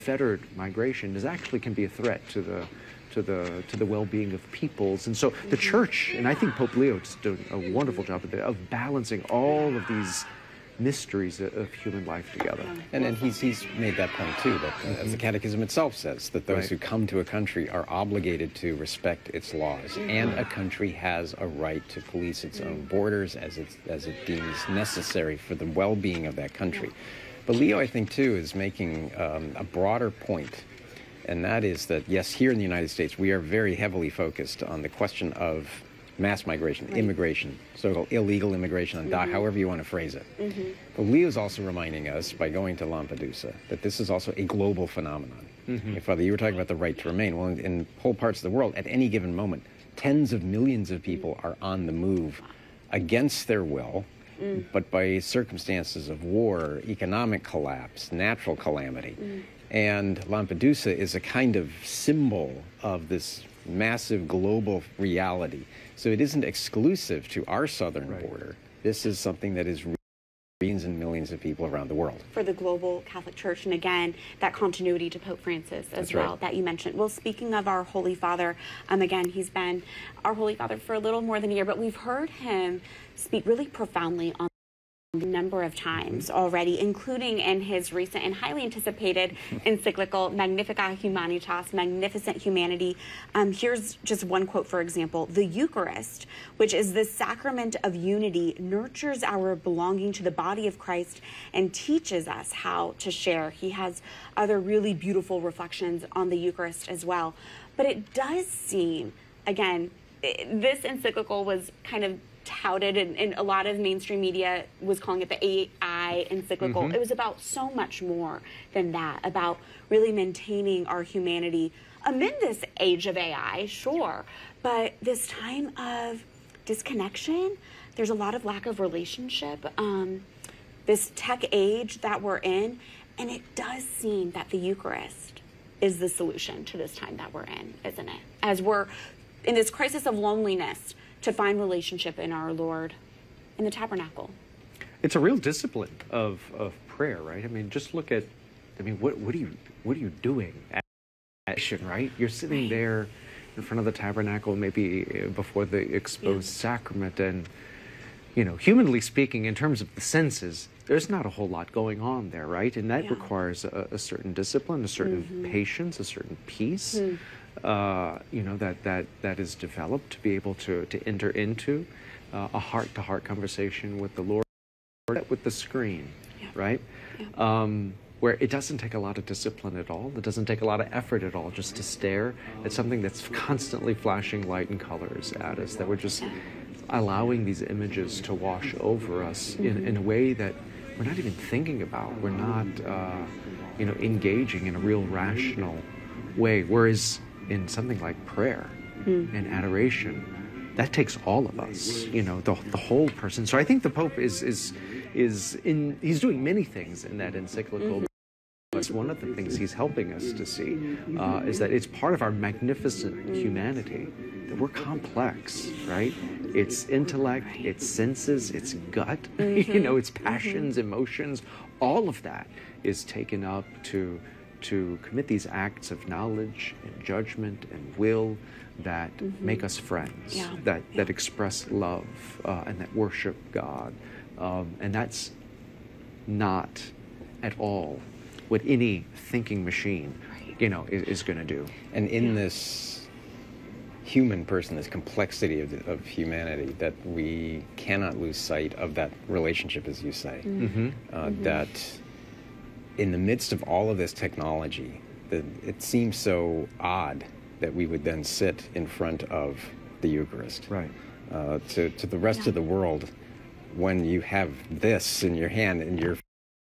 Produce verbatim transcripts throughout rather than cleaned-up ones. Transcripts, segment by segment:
unfettered migration is actually can be a threat to the to the to the well-being of peoples. And so the church, and I think Pope Leo just did a wonderful job of, of balancing all of these mysteries of human life together. And, and he's, he's made that point too, that uh, as the Catechism itself says, that those Right. who come to a country are obligated to respect its laws, and a country has a right to police its own borders as it, as it deems necessary for the well-being of that country. But Leo, I think too, is making um, a broader point, and that is that, yes, here in the United States, we are very heavily focused on the question of mass migration, Right. immigration, so-called illegal immigration, on dock, Mhm. however you want to phrase it. Mm-hmm. But Leo's also reminding us, by going to Lampedusa, that this is also a global phenomenon. Mhm. And Father, you were talking about the right to remain. Well, in, in whole parts of the world, at any given moment, tens of millions of people are on the move against their will, Mm. but by circumstances of war, economic collapse, natural calamity. Mm. And Lampedusa is a kind of symbol of this massive global reality. So it isn't exclusive to our southern Right. border. This is something that is millions and millions of people around the world. For the global Catholic Church, and again, that continuity to Pope Francis as That's well right. that you mentioned. Well, speaking of our Holy Father, um, again, he's been our Holy Father for a little more than a year, but we've heard him speak really profoundly on a number of times already, including in his recent and highly anticipated encyclical Magnificat Humanitas, Magnificent Humanity. Um, here's just one quote, for example: "The Eucharist, which is the sacrament of unity, nurtures our belonging to the body of Christ and teaches us how to share." He has other really beautiful reflections on the Eucharist as well. But it does seem, again, i- this encyclical was kind of touted, and, and a lot of mainstream media was calling it the A I encyclical. Mhm. It was about so much more than that, about really maintaining our humanity amid this age of A I, sure, but this time of disconnection. There's a lot of lack of relationship, um, this tech age that we're in, and it does seem that the Eucharist is the solution to this time that we're in, isn't it? As we're in this crisis of loneliness, to find relationship in our Lord, in the tabernacle. It's a real discipline of, of prayer, right? I mean, just look at, I mean, what, what are you, what are you doing at mission, right? You're sitting Right. there in front of the tabernacle, maybe uh, before the exposed Yeah. sacrament, and, you know, humanly speaking, in terms of the senses, there's not a whole lot going on there, right? And that Yeah. requires a, a certain discipline, a certain Mhm. patience, a certain peace. Hmm. Uh, you know, that, that, that is developed to be able to, to enter into uh, a heart-to-heart conversation with the Lord, with the screen, Yeah. right? Yeah. Um, where it doesn't take a lot of discipline at all. It doesn't take a lot of effort at all just to stare at something that's constantly flashing light and colors at us, that we're just allowing these images to wash over us in, in a way that we're not even thinking about. We're not, uh, you know, engaging in a real rational way. Whereas in something like prayer Hmm. and adoration, that takes all of us, you know, the, the whole person. So I think the Pope is, is, is in, he's doing many things in that encyclical. But one of the things he's helping us to see uh, is that it's part of our magnificent humanity, that we're complex, right? It's intellect, it's senses, it's gut, you know, it's passions, emotions, all of that is taken up to to commit these acts of knowledge and judgment and will that make us friends, Yeah. that, that express love uh, and that worship God. Um, and that's not at all what any thinking machine, you know, is, is going to do. And in this human person, this complexity of, of humanity, that we cannot lose sight of that relationship, as you say. Mm-hmm. Uh, That in the midst of all of this technology, that it seems so odd that we would then sit in front of the Eucharist. Right. Uh, to, to the rest Yeah. of the world, when you have this in your hand and your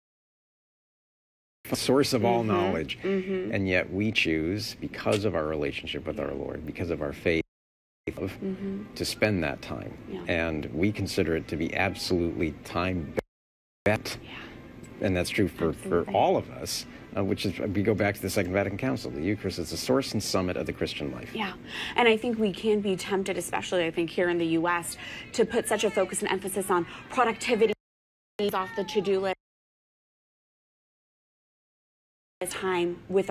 source of all Mhm. knowledge, Mhm. and yet we choose, because of our relationship with our Lord, because of our faith, of, Mhm. to spend that time. Yeah. And we consider it to be absolutely time bet. Yeah. And that's true for, for Absolutely. all of us, uh, which is, we go back to the Second Vatican Council. The Eucharist is the source and summit of the Christian life. Yeah, and I think we can be tempted, especially I think here in the U S, to put such a focus and emphasis on productivity off the to-do list. time with